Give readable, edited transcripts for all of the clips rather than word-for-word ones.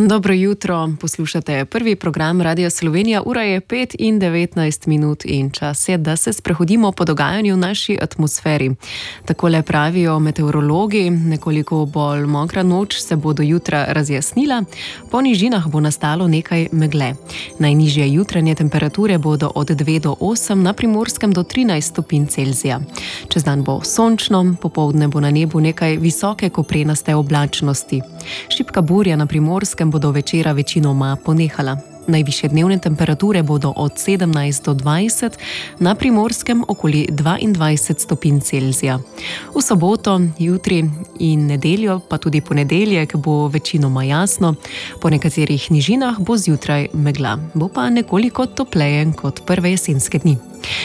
Dobro jutro, poslušate prvi program Radia Slovenija, ura je 5:19 in čas je, da se sprehodimo po dogajanju v naši atmosferi. Takole pravijo meteorologi, nekoliko bolj mokra noč se bo do jutra razjasnila, po nižinah bo nastalo nekaj megle. Najnižje jutranje temperature bodo od 2 do 8, na Primorskem do 13 stopinj Celzija. Čez dan bo sončno, popoldne bo na nebu nekaj visoke koprenaste oblačnosti. Šibka burja na Primorskem bo do večera večinoma ponehala. Najvišje dnevne temperature bodo od 17 do 20, na Primorskem okoli 22 stopinj Celzija. V soboto, jutri in nedeljo, pa tudi ponedeljek, bo večinoma jasno. Po nekaterih nižinah bo zjutraj megla, bo pa nekoliko topleje kot prve jesenske dni.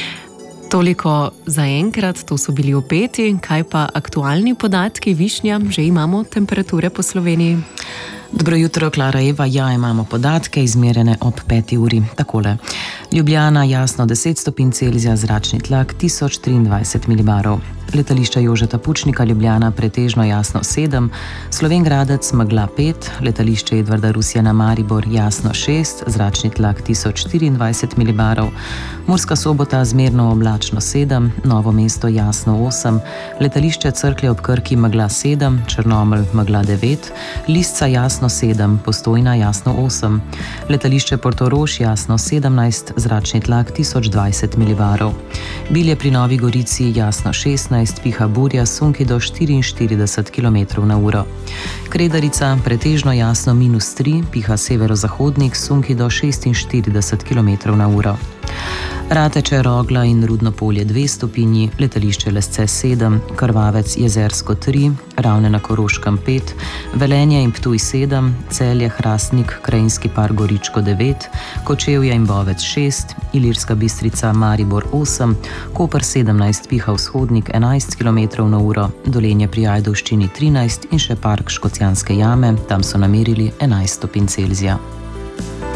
Toliko za enkrat, to so bili obeti. Kaj pa aktualni podatki, Višnja? Že imamo temperature po Sloveniji? Dobro jutro, Klara Eva. Ja, imamo podatke izmerjene ob 5. uri. Takole. Ljubljana jasno 10 stopinj Celzija, zračni tlak 1023 milibarov. Letališče Jožeta Pučnika Ljubljana pretežno jasno 7, Slovenj Gradec megla 5, letališče Edvarda Rusjana Maribor jasno 6, zračni tlak 1024 milibarov, Murska Sobota zmerno oblačno 7, Novo mesto jasno 8, letališče Cerklje ob Krki megla 7, Črnomelj megla 9, Lisca jasno 7, Postojna jasno 8, letališče Portorož jasno 17, zračni tlak 1020 milibarov, Bilje pri Novi Gorici jasno 16, piha burja, sunki do 44 km/h. Kredarica pretežno jasno -3, piha severozahodnik, sunki do 46 km/h. Rateče, Rogla in Rudno Polje 2 stopinji, letališče Lesce 7, Krvavec, Jezersko 3, Ravne na Koroškem 5, Velenje in Ptuj 7, Celje, Hrastnik, Krajinski park Goričko 9, Kočevje in Bovec 6, Ilirska Bistrica, Maribor 8, Koper 17, piha vzhodnik 11 km/h, Dolenje pri Ajdovščini 13 in še park Škocjanske jame, tam so namerili 11 stopinj Celzija.